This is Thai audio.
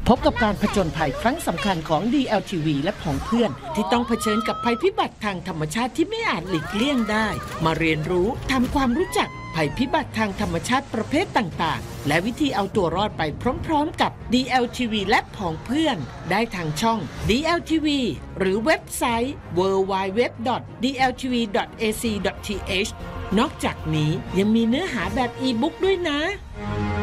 พบกับการผจญภัยครั้งสำคัญของ DLTV และผองเพื่อนที่ต้องเผชิญกับภัยพิบัติทางธรรมชาติที่ไม่อาจหลีกเลี่ยงได้มาเรียนรู้ทำความรู้จักภัยพิบัติทางธรรมชาติประเภทต่างๆและวิธีเอาตัวรอดไปพร้อมๆกับ DLTV และผองเพื่อนได้ทางช่อง DLTV หรือเว็บไซต์ www.dltv.ac.th นอกจากนี้ยังมีเนื้อหาแบบอีบุ๊กด้วยนะ